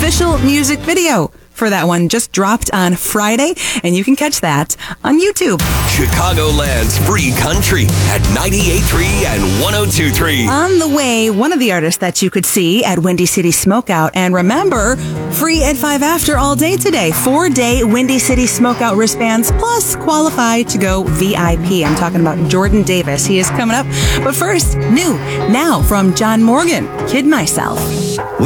official music video for that one just dropped on Friday, and you can catch that on YouTube. Chicagoland's free country at 98.3 and 102.3. On the way, one of the artists that you could see at Windy City Smokeout. And remember, free at 5 after all day today. 4-day Windy City Smokeout wristbands, plus qualify to go VIP. I'm talking about Jordan Davis. He is coming up. But first, new now from John Morgan, Kid Myself.